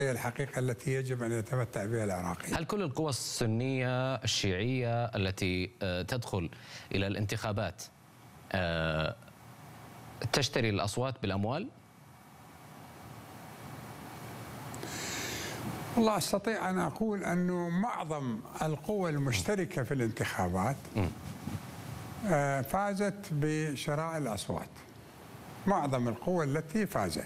هي الحقيقة التي يجب أن يتمتع بها العراقيين. هل كل القوى السنية الشيعية التي تدخل إلى الانتخابات تشتري الأصوات بالأموال؟ والله أستطيع أن أقول أنه معظم القوى المشتركة في الانتخابات فازت بشراء الأصوات. معظم القوى التي فازت،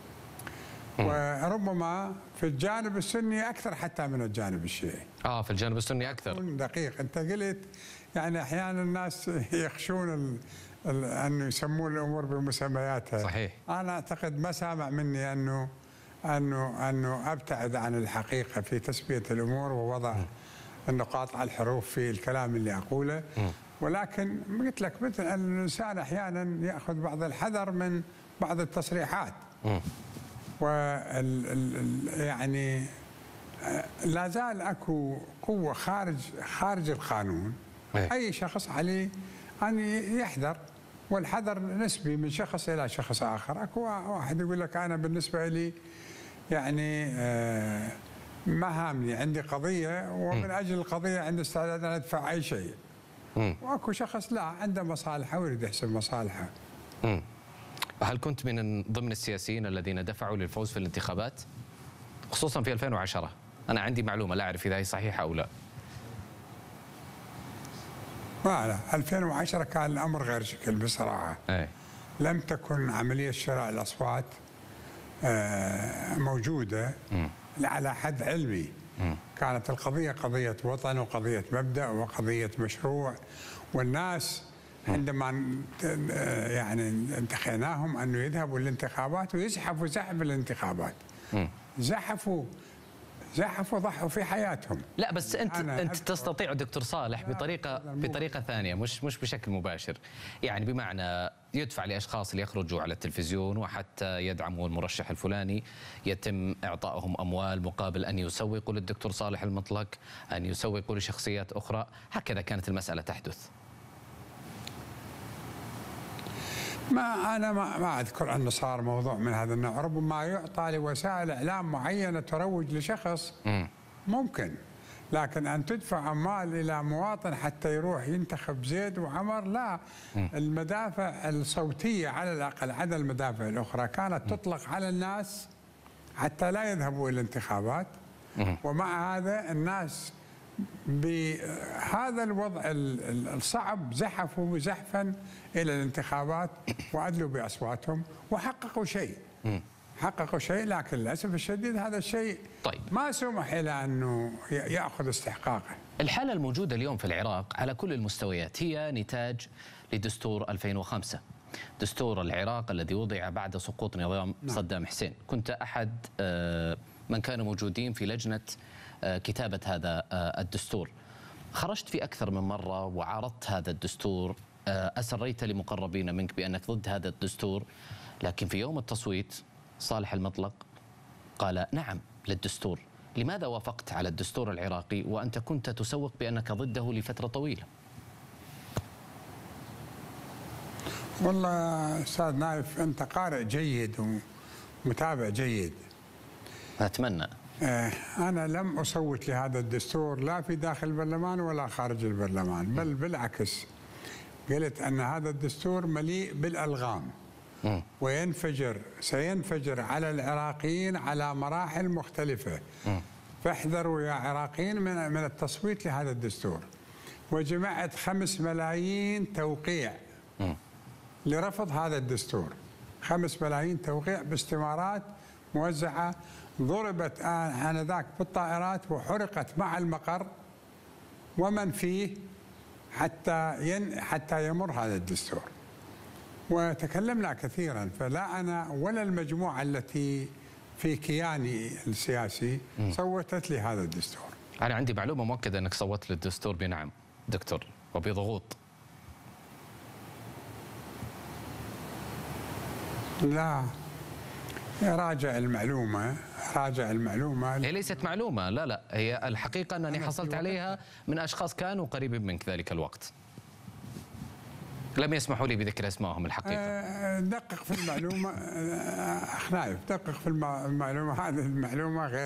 وربما في الجانب السني أكثر حتى من الجانب الشيعي. في الجانب السني أكثر. دقيق، أنت قلت يعني أحيانا الناس يخشون أن يسمون الأمور بمسمياتها. صحيح. أنا أعتقد ما سامع مني أنه أبتعد عن الحقيقة في تسمية الأمور ووضع النقاط على الحروف في الكلام اللي أقوله، ولكن قلت لك مثل أن الإنسان أحيانا يأخذ بعض الحذر من بعض التصريحات. يعني لا زال اكو قوه خارج القانون. اي شخص عليه ان يحذر، والحذر نسبي من شخص الى شخص اخر. اكو واحد يقول لك انا بالنسبه لي يعني ما هامني، عندي قضيه ومن اجل القضيه عندي استعداد ان ادفع اي شيء. واكو شخص لا، عنده مصالحه ويريد يحسب مصالحه. هل كنت من ضمن السياسيين الذين دفعوا للفوز في الانتخابات خصوصا في 2010؟ أنا عندي معلومة لا أعرف إذا هي صحيحة أو لا. لا 2010 كان الأمر غير شكل بصراحة. لم تكن عملية شراء الأصوات موجودة على حد علمي. كانت القضية قضية وطن وقضية مبدأ وقضية مشروع، والناس عندما يعني انتخيناهم أنه يذهبوا للانتخابات ويزحفوا زحف الانتخابات. زحفوا ضحوا في حياتهم. لا بس انت تستطيع دكتور صالح بطريقه ثانيه، مش بشكل مباشر، يعني بمعنى يدفع لاشخاص اللي يخرجوا على التلفزيون وحتى يدعموا المرشح الفلاني، يتم اعطائهم اموال مقابل ان يسوقوا للدكتور صالح المطلق، ان يسوقوا لشخصيات اخرى. هكذا كانت المساله تحدث. أنا ما أذكر أنه صار موضوع من هذا النوع. ربما يعطى لوسائل إعلام معينة تروج لشخص ممكن، لكن أن تدفع أموال إلى مواطن حتى يروح ينتخب زيد وعمر لا. المدافع الصوتية على الأقل عدا المدافع الأخرى كانت تطلق على الناس حتى لا يذهبوا إلى الانتخابات. ومع هذا الناس بهذا الوضع الصعب زحفوا زحفا إلى الانتخابات وأدلوا بأصواتهم وحققوا شيء. لكن للأسف الشديد هذا الشيء ما سمح إلى أنه يأخذ استحقاقه. الحالة الموجودة اليوم في العراق على كل المستويات هي نتاج لدستور 2005، دستور العراق الذي وضع بعد سقوط نظام صدام حسين. كنت أحد من كانوا موجودين في لجنة كتابة هذا الدستور. خرجت في أكثر من مرة وعارضت هذا الدستور، أسريت لمقربين منك بأنك ضد هذا الدستور، لكن في يوم التصويت صالح المطلق قال نعم للدستور. لماذا وافقت على الدستور العراقي وأنت كنت تسوق بأنك ضده لفترة طويلة؟ والله أستاذ نايف أنت قارئ جيد ومتابع جيد. أتمنى. أنا لم أصوت لهذا الدستور لا في داخل البرلمان ولا خارج البرلمان، بل بالعكس قلت أن هذا الدستور مليء بالألغام سينفجر على العراقيين على مراحل مختلفة. فاحذروا يا عراقيين من التصويت لهذا الدستور. وجمعت 5 ملايين توقيع لرفض هذا الدستور. 5 ملايين توقيع باستمارات موزعة، ضربت آنذاك بالطائرات وحرقت مع المقر ومن فيه حتى يمر هذا الدستور. وتكلمنا كثيرا، فلا أنا ولا المجموعة التي في كياني السياسي صوتت لهذا الدستور. أنا عندي معلومة مؤكدة أنك صوتت للدستور بنعم دكتور وبضغوط. لا، راجع المعلومة. هي ليست معلومة، لا هي الحقيقة أنني حصلت عليها من أشخاص كانوا قريبين منك ذلك الوقت. لم يسمحوا لي بذكر اسمائهم الحقيقة. دقق في المعلومة أخ نايف، دقق في المعلومة. هذه المعلومة غير